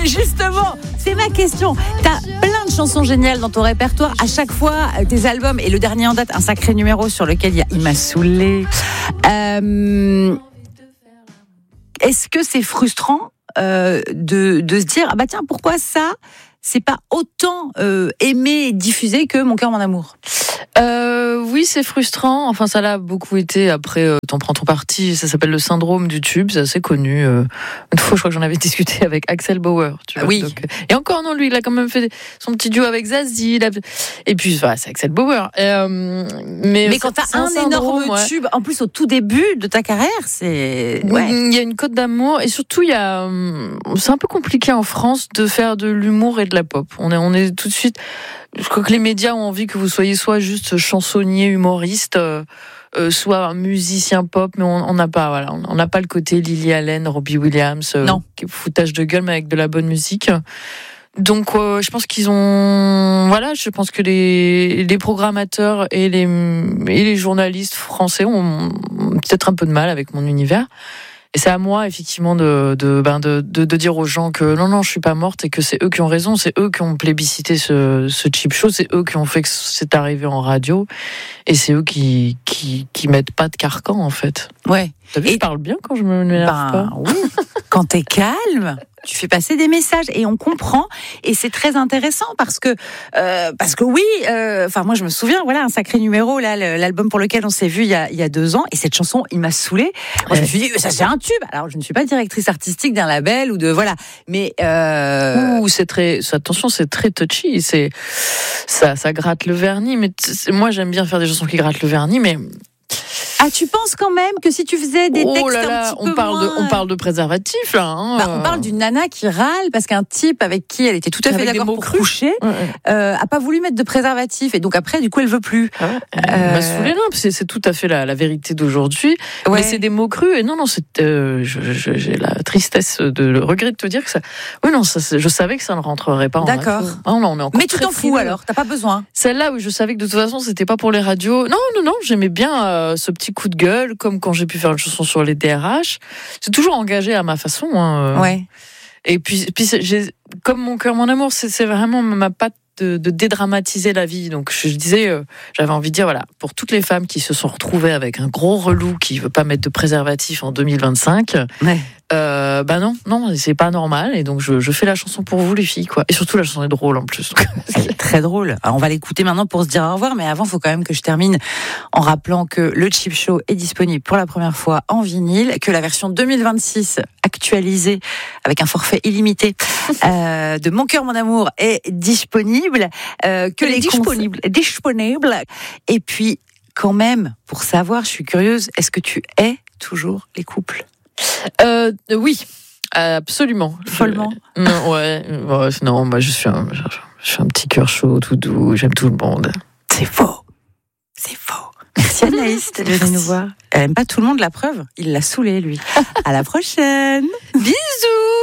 Mais justement, c'est ma question. T'as plein de chansons géniales dans ton répertoire. À chaque fois, tes albums, et le dernier en date, un sacré numéro sur lequel il m'a saoulé. Est-ce que c'est frustrant de se dire ah bah tiens, pourquoi ça c'est pas autant aimé et diffusé que Mon cœur, mon amour? Oui, c'est frustrant. Enfin, ça l'a beaucoup été. Après, t'en prends ton parti. Ça s'appelle le syndrome du tube. C'est assez connu. Une fois, je crois que j'en avais discuté avec Axel Bauer. Tu vois, oui. Donc, et encore, non, lui, il a quand même fait son petit duo avec Zazie. Et puis, voilà, c'est Axel Bauer. Mais quand t'as un énorme tube, en plus au tout début de ta carrière, c'est... Ouais. Il y a une cote d'amour. Et surtout, c'est un peu compliqué en France de faire de l'humour et de la pop. On est tout de suite... Je crois que les médias ont envie que vous soyez soit juste chansonnier, humoriste, soit musicien pop, mais on n'a pas, voilà, on n'a pas le côté Lily Allen, Robbie Williams, foutage de gueule, mais avec de la bonne musique. Donc, je pense je pense que les programmateurs et les journalistes français ont peut-être un peu de mal avec mon univers. Et c'est à moi, effectivement, de dire aux gens que non, je suis pas morte et que c'est eux qui ont raison, c'est eux qui ont plébiscité ce cheap show, c'est eux qui ont fait que c'est arrivé en radio, et c'est eux qui mettent pas de carcan, en fait. Ouais. T'as vu, je parle bien quand je me m'énerve pas. Oui. Quand t'es calme, tu fais passer des messages et on comprend, et c'est très intéressant parce que oui, moi je me souviens, voilà, un sacré numéro là, l'album pour lequel on s'est vu il y a 2 ans, et cette chanson il m'a saoulée. Moi je me suis dit ça c'est un tube. Alors je ne suis pas directrice artistique d'un label ou de voilà, mais attention, c'est très touchy, ça gratte le vernis, mais moi j'aime bien faire des chansons qui grattent le vernis, mais ah, tu penses quand même que si tu faisais des textes un petit peu on parle de préservatif là. On parle d'une nana qui râle parce qu'un type avec qui elle était tout à fait d'accord pour coucher a pas voulu mettre de préservatif, et donc après du coup elle veut plus. Elle m'a saoulée, non, c'est tout à fait la vérité d'aujourd'hui. Ouais. Mais c'est des mots crus, et non, j'ai la tristesse le regret de te dire que ça. Oui, non, je savais que ça ne rentrerait pas en radio. D'accord. Mais tu t'en fous alors, t'as pas besoin. Celle-là où je savais que de toute façon c'était pas pour les radios. Non, j'aimais bien ce petit coup de gueule, comme quand j'ai pu faire une chanson sur les DRH. J'ai toujours engagé à ma façon. Ouais. Et puis comme Mon cœur, mon amour, c'est vraiment ma patte de dédramatiser la vie. Donc je disais, j'avais envie de dire, voilà, pour toutes les femmes qui se sont retrouvées avec un gros relou qui veut pas mettre de préservatif en 2025, ouais. Non, c'est pas normal, et donc je fais la chanson pour vous les filles, quoi. Et surtout la chanson est drôle en plus. Elle est très drôle. Alors, on va l'écouter maintenant pour se dire au revoir, mais avant il faut quand même que je termine en rappelant que le Cheap Show est disponible pour la première fois en vinyle, que la version 2026 actualisée avec un forfait illimité de Mon cœur, mon amour est disponible, disponible. Et puis quand même, pour savoir, je suis curieuse, est-ce que tu hais toujours les couples? Oui, absolument. Follement. Non, moi je suis un petit cœur chaud, tout doux, j'aime tout le monde. C'est faux. Merci Anaïs d'être venue nous voir. Elle aime pas tout le monde, la preuve. Il l'a saoulé, lui. À la prochaine. Bisous.